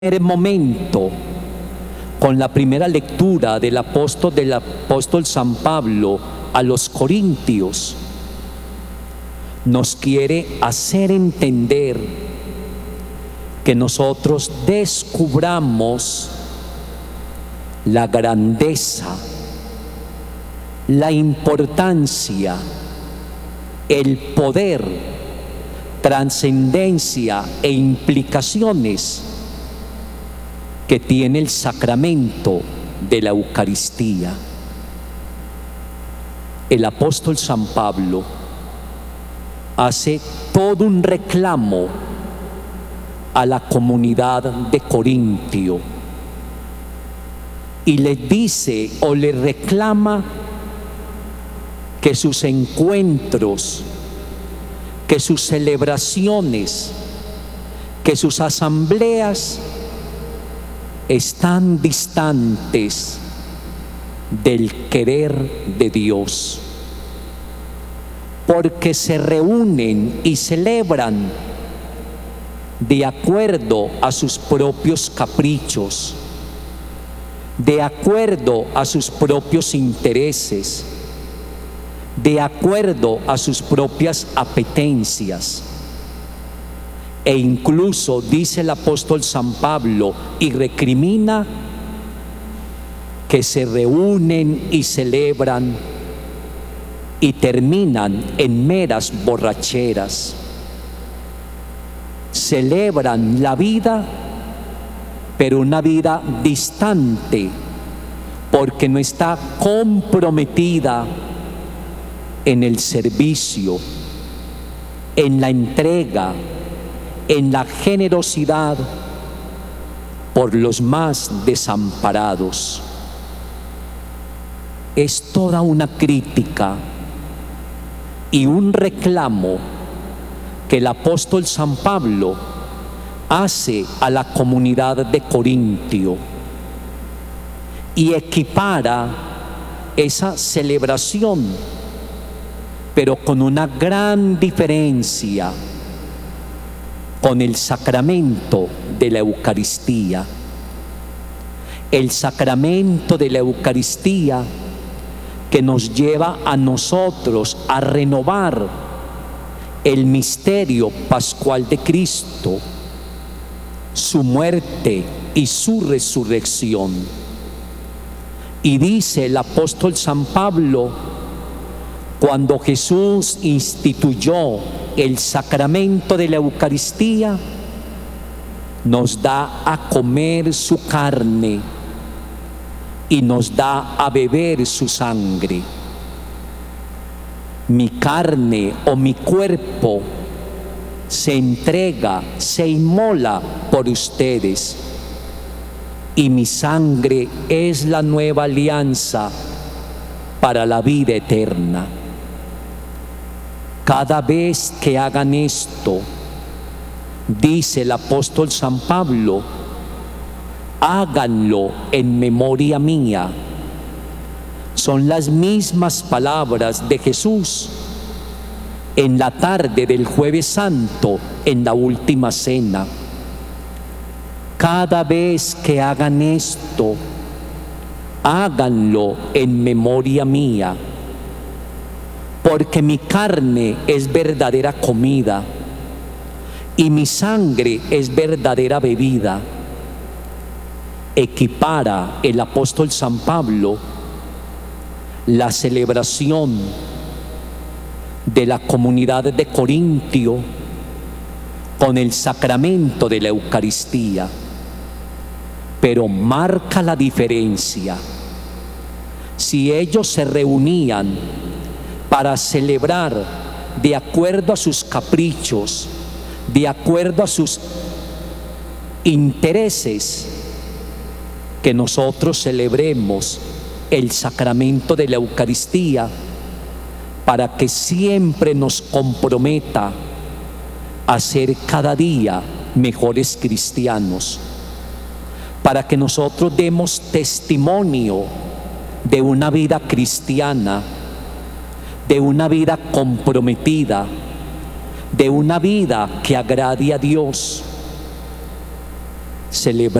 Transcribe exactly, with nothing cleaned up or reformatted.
momento, con la primera lectura del apóstol, del apóstol San Pablo a los Corintios, nos quiere hacer entender que nosotros descubramos la grandeza, la importancia, el poder, trascendencia e implicaciones que tiene el sacramento de la Eucaristía. El apóstol San Pablo hace todo un reclamo a la comunidad de Corintio y les dice o les reclama que sus encuentros, que sus celebraciones, que sus asambleas están distantes del querer de Dios, porque se reúnen y celebran de acuerdo a sus propios caprichos, de acuerdo a sus propios intereses, de acuerdo a sus propias apetencias. E incluso dice el apóstol San Pablo y recrimina que se reúnen y celebran y terminan en meras borracheras. Celebran la vida, pero una vida distante, porque no está comprometida en el servicio, en la entrega, en la generosidad por los más desamparados. Es toda una crítica y un reclamo que el apóstol San Pablo hace a la comunidad de Corintio y equipara esa celebración, pero con una gran diferencia, con el sacramento de la Eucaristía. El sacramento de la Eucaristía que nos lleva a nosotros a renovar el misterio pascual de Cristo, su muerte y su resurrección. Y dice el apóstol San Pablo, cuando Jesús instituyó el sacramento de la Eucaristía, nos da a comer su carne y nos da a beber su sangre. Mi carne o mi cuerpo se entrega, se inmola por ustedes, y mi sangre es la nueva alianza para la vida eterna. Cada vez que hagan esto, dice el apóstol San Pablo, háganlo en memoria mía. Son las mismas palabras de Jesús en la tarde del Jueves Santo, en la última cena. Cada vez que hagan esto, háganlo en memoria mía, porque mi carne es verdadera comida y mi sangre es verdadera bebida. Equipara el apóstol San Pablo la celebración de la comunidad de Corintio con el sacramento de la Eucaristía, pero marca la diferencia. Si ellos se reunían para celebrar de acuerdo a sus caprichos, de acuerdo a sus intereses, que nosotros celebremos el sacramento de la Eucaristía para que siempre nos comprometa a ser cada día mejores cristianos, para que nosotros demos testimonio de una vida cristiana, de una vida comprometida, de una vida que agrade a Dios. celebramos